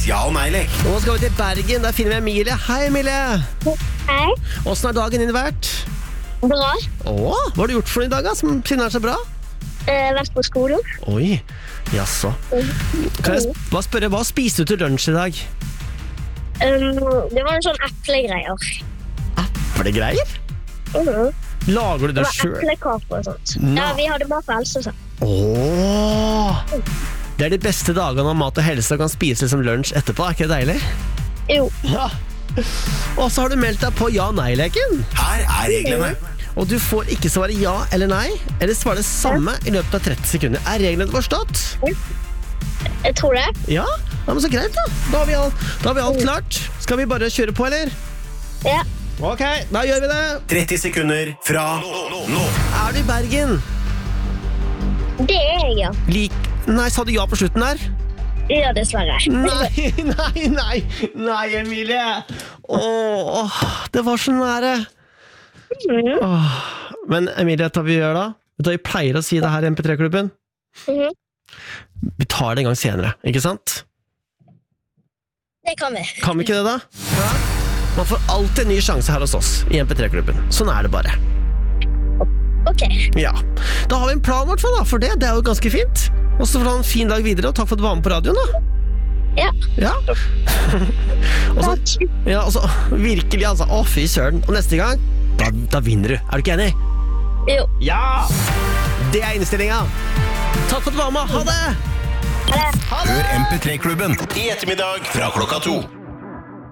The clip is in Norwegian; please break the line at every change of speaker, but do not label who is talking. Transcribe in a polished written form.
ja- og nei-lek.
Nå skal vi til Bergen, der finner vi Emilie. Hei, Emilie.
Hei.
Hvordan dagen din vært?
Bra.
Hva har du gjort for i dag, da, som finner så bra?
Vært på skolen.
Oi, jaså. Kan jeg bare spørre, hva spiste du til lunsj i dag?
Det var en sånn eplegreier.
Eplegreier? Lager du det
Det var
selv?
eplekake og sånt.
Nei.
Ja, vi hadde bare for helse og sånn.
Det er de beste dagene om mat og helse og kan spise som lunsj etterpå, er ikke det deilig?
Jo.
Ja. Og så har du meldt deg på ja-nei-leken.
Her er reglene.
Og du får ikke svare ja eller nei, eller svare det samme i løpet av 30 sekunder. Er reglene forstått?
Jeg tror det.
Ja, men så greit da. Da har vi alt klart. Skal vi bare kjøre på, eller?
Ja.
Ok, da gjør vi det.
30 sekunder fra nå.
Er du i Bergen?
Det er jeg, ja.
Nei, sa du ja på slutten der?
Ja, dessverre.
Nei, Emilie. Det var så nære. Men Emilie, vet du hva vi gjør da? Vet du hva vi pleier å si det her i MP3-klubben? Vi tar det en gang senere, ikke sant?
Det kan vi.
Kan vi ikke det da? Ja. Man får alltid en ny sjanse her hos oss i MP3-klubben. Sånn er det bare.
Ok.
Ja. Da har vi en plan hvert fall da, for det er jo ganske fint. Og så får du ha en fin dag videre, og takk for at du var med på radioen da.
Ja.
Og så virkelig altså, fy søren. Og neste gang, da vinner du. Er du ikke enig?
Jo.
Ja! Det er innstillingen. Takk for at du var med. Ha det!
Ha det.
Hør MP3-klubben i ettermiddag fra klokka 2.